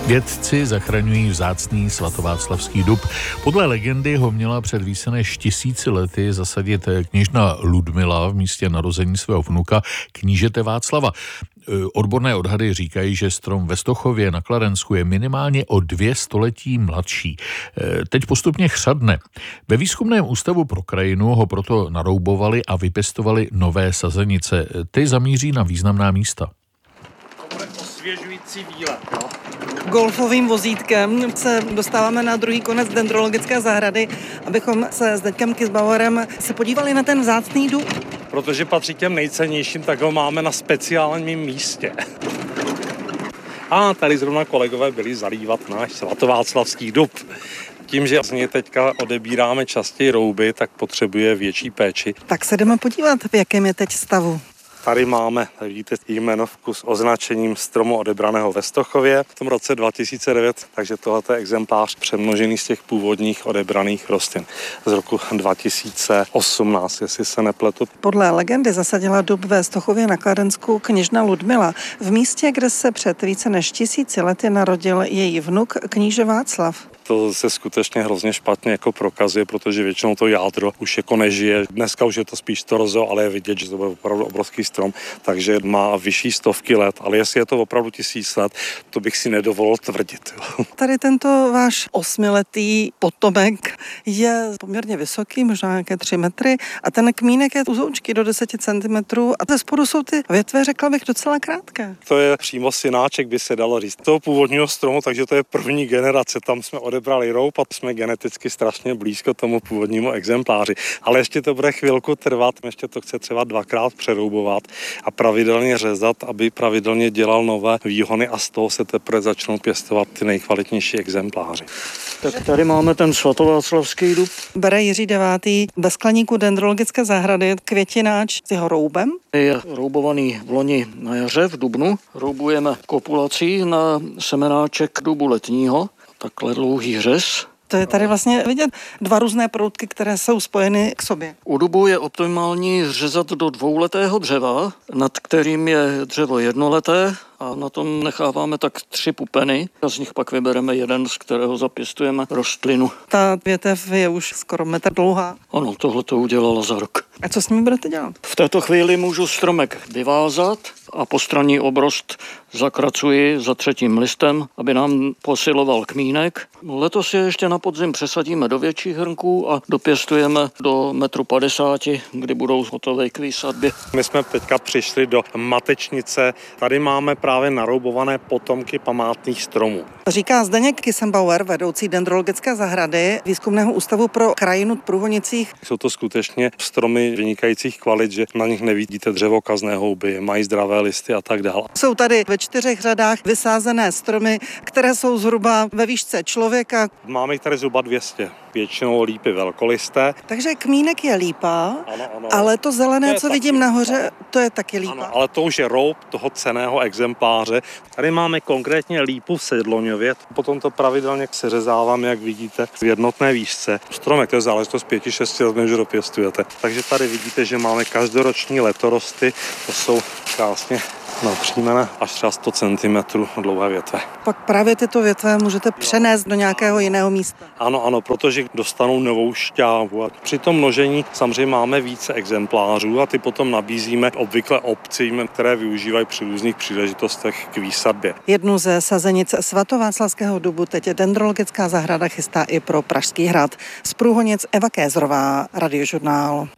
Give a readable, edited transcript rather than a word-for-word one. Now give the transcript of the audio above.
Vědci zachraňují vzácný svatováclavský dub. Podle legendy ho měla před více než 1000 lety zasadit kněžna Ludmila v místě narození svého vnuka knížete Václava. Odborné odhady říkají, že strom ve Stochově na Kladensku je minimálně o 2 století mladší. Teď postupně chřadne. Ve Výzkumném ústavu pro krajinu ho proto naroubovali a vypěstovali nové sazenice. Ty zamíří na významná místa. To bude osvěžující výlet, no. Golfovým vozítkem se dostáváme na druhý konec dendrologické zahrady, abychom se s Deňkem Kisbauerem se podívali na ten vzácný dub. Protože patří těm nejcennějším, tak ho máme na speciálním místě. A tady zrovna kolegové byli zalívat náš svatováclavský dub. Tím, že z něj teďka odebíráme častěji rouby, tak potřebuje větší péči. Tak se jdeme podívat, v jakém je teď stavu. Tady máme, vidíte, jmenovku s označením stromu odebraného ve Stochově v tom roce 2009, takže tohle je exemplář přemnožený z těch původních odebraných rostlin z roku 2018, jestli se nepletu. Podle legendy zasadila dub ve Stochově na Kladensku kněžna Ludmila, v místě, kde se před více než 1000 lety narodil její vnuk kníže Václav. To se skutečně hrozně špatně jako prokazuje, protože většinou to jádro už jako nežije. Dneska už je to spíš torzo, ale je vidět, že to byl opravdu obrovský strom, takže má vyšší stovky let, ale jestli je to opravdu 1000 let, to bych si nedovolil tvrdit. Tady tento váš 8letý potomek je poměrně vysoký, možná nějaké 3 metry a ten kmínek je uzoučký do 10 cm a ze spodu jsou ty větve, řekla bych, docela krátké. To je přímo synáček, by se dalo říct, toho původního stromu, takže to je první generace, tam jsme odebrali roub a jsme geneticky strašně blízko tomu původnímu exempláři. Ale ještě to bude chvilku trvat, ještě to chce třeba 2krát přeroubovat a pravidelně řezat, aby pravidelně dělal nové výhony a z toho se teprve začnou pěstovat ty nejkvalitnější exempláři. Tak tady máme ten svatováclavský dub. Bere Jiří 9. ve skleníku dendrologické zahrady květináč s jeho roubem. Je roubovaný v loni na jaře v dubnu. Roubujeme kopulací na semenáček dubu letního. Takhle dlouhý řez. To je tady vlastně vidět 2 různé proutky, které jsou spojeny k sobě. U dubu je optimální řezat do 2letého dřeva, nad kterým je dřevo 1leté a na tom necháváme tak 3 pupeny a z nich pak vybereme jeden, z kterého zapěstujeme rostlinu. Ta větev je už skoro metr dlouhá. Ano, tohle to udělala za rok. A co s nimi budete dělat? V této chvíli můžu stromek vyvázat a postranní obrost zakracuji za 3. listem, aby nám posiloval kmínek. Letos je ještě na podzim přesadíme do větších hrnků a dopěstujeme do 1,50 m, kdy budou hotové k výsadbě. My jsme teďka přišli do matečnice. Tady máme právě naroubované potomky památných stromů. Říká Zdeněk Kisbauer, vedoucí dendrologické zahrady Výzkumného ústavu pro krajinu v Průhonicích. Jsou to skutečně stromy vynikajících kvalit, že na nich nevidíte dřevokazné houby, mají zdravé listy a tak dále. Jsou tady ve 4 řadách vysázené stromy, které jsou zhruba ve výšce člověka. Máme jich tady zhruba 200, většinou lípy velkolisté. Takže kmínek je lípa, ano. ale to zelené, co vidím nahoře, to je taky lípa. Ano, ale to už je roub toho cenného exempláře. Tady máme konkrétně lípu v Sedloňově, potom to pravidelně seřezáváme, jak vidíte, v jednotné výšce. Stromek, to je záležitost 5-6 let, než dopěstujete. Takže tady vidíte, že máme každoroční letorosty, to jsou krásně napřímené až třeba 100 cm dlouhé větve. Pak právě tyto větve můžete přenést do nějakého jiného místa. Ano, protože dostanou novou šťávu. A při tom množení samozřejmě máme více exemplářů a ty potom nabízíme obvykle obcím, které využívají při různých příležitostech k výsadbě. Jednu ze sazenic svatováclavského dubu teď dendrologická zahrada chystá i pro Pražský hrad. Z Průhonic Eva Kézrová, Radiožurnál.